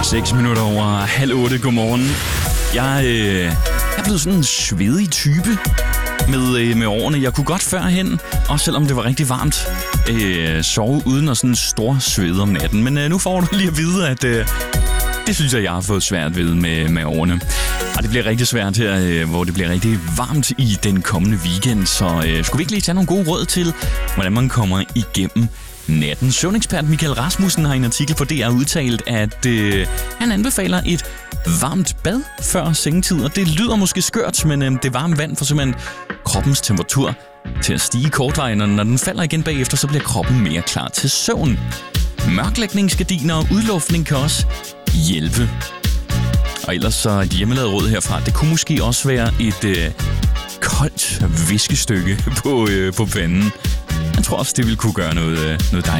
6 minutter over 7:30. Godmorgen. Jeg er blevet sådan en svedig type med årene. Jeg kunne godt førhen, også selvom det var rigtig varmt, sove uden at sådan stor svede om natten. Men nu får du lige at vide, at det synes jeg har fået svært ved med årene. Og det bliver rigtig svært her, hvor det bliver rigtig varmt i den kommende weekend. Så skulle vi ikke lige tage nogle gode råd til, hvordan man kommer igennem natten? Søvnekspert Michael Rasmussen har i en artikel på DR udtalt, at han anbefaler et varmt bad før sengetid. Og det lyder måske skørt, men det varme vand får simpelthen kroppens temperatur til at stige kortvarigt, og når den falder igen bagefter, så bliver kroppen mere klar til søvn. Mørklægningsgardiner og udluftning kan også hjælpe. Og ellers så et hjemmelavet råd herfra, det kunne måske også være et koldt viskestykke på panden. Jeg tror også, det ville kunne gøre noget dejligt.